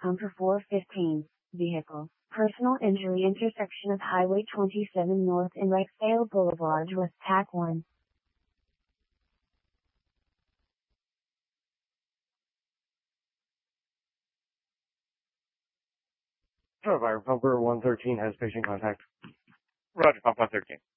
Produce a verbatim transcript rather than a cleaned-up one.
com for four fifteen. Vehicle. Personal injury intersection of Highway twenty-seven North and Rexdale Boulevard West Tac one. Driver, pumper one thirteen has patient contact. Roger, Pump one thirteen.